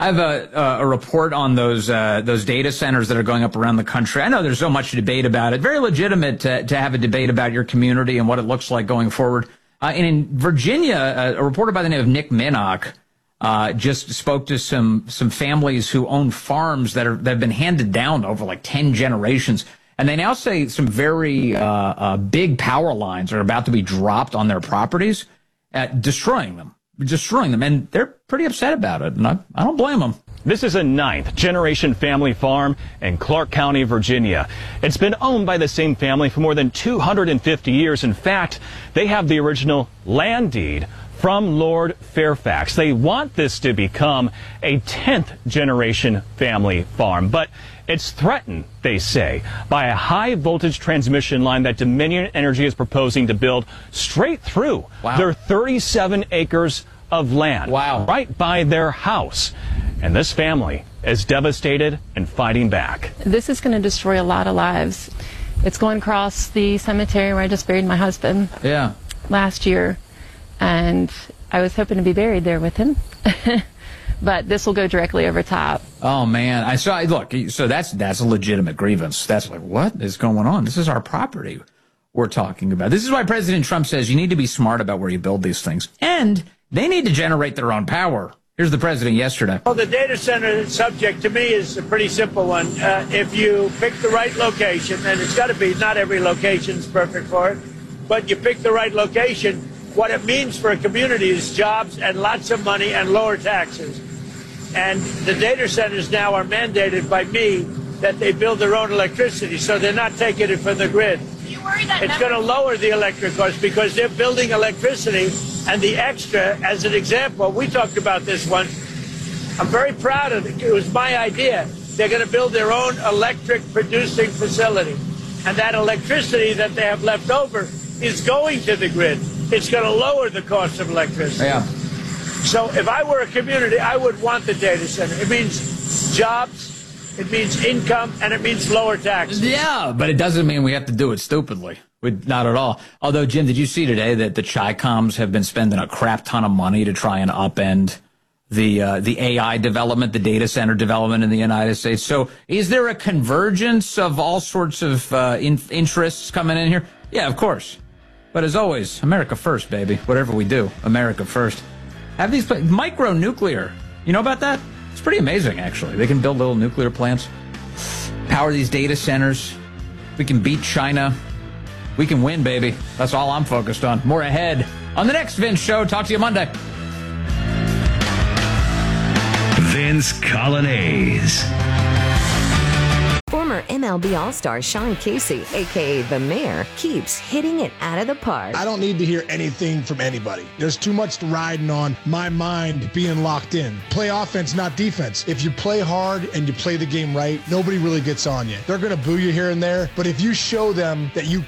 I have a report on those data centers that are going up around the country. I know there's so much debate about it. Very legitimate to have a debate about your community and what it looks like going forward. And in Virginia, a reporter by the name of Nick Minnock just spoke to some families who own farms that have been handed down over like 10 generations. And they now say some very big power lines are about to be dropped on their properties, destroying them. And they're pretty upset about it. And I don't blame them. This is a 9th-generation family farm in Clark County, Virginia. It's been owned by the same family for more than 250 years. In fact, they have the original land deed from Lord Fairfax. They want this to become a 10th-generation family farm, but it's threatened, they say, by a high-voltage transmission line that Dominion Energy is proposing to build straight through their 37 acres of land, right by their house. And this family is devastated and fighting back. This is going to destroy a lot of lives. It's going across the cemetery where I just buried my husband last year. And I was hoping to be buried there with him. But this will go directly over top. Oh, man. Look, so that's a legitimate grievance. That's like, what is going on? This is our property we're talking about. This is why President Trump says you need to be smart about where you build these things. And they need to generate their own power. Here's the president yesterday. Well, the data center subject to me is a pretty simple one. If you pick the right location, and it's got to be, not every location is perfect for it, but you pick the right location, what it means for a community is jobs and lots of money and lower taxes. And the data centers now are mandated by me that they build their own electricity, so they're not taking it from the grid. It's going to lower the electric cost because they're building electricity, and the extra, as an example, we talked about this one. I'm very proud of it. It was my idea. They're going to build their own electric producing facility, and that electricity that they have left over is going to the grid. It's going to lower the cost of electricity. Yeah. So if I were a community, I would want the data center. It means jobs, it means income, and it means lower taxes. Yeah, but it doesn't mean we have to do it stupidly. Not at all. Although, Jim, did you see today that the Chi-Coms have been spending a crap ton of money to try and upend the AI development, the data center development in the United States? So is there a convergence of all sorts of interests coming in here? Yeah, of course. But as always, America first, baby. Whatever we do, America first. Have these micro-nuclear. You know about that? It's pretty amazing, actually. They can build little nuclear plants, power these data centers. We can beat China. We can win, baby. That's all I'm focused on. More ahead on the next Vince Show. Talk to you Monday. Vince Coglianese. Former MLB All-Star Sean Casey, a.k.a. The Mayor, keeps hitting it out of the park. I don't need to hear anything from anybody. There's too much riding on my mind being locked in. Play offense, not defense. If you play hard and you play the game right, nobody really gets on you. They're going to boo you here and there, but if you show them that you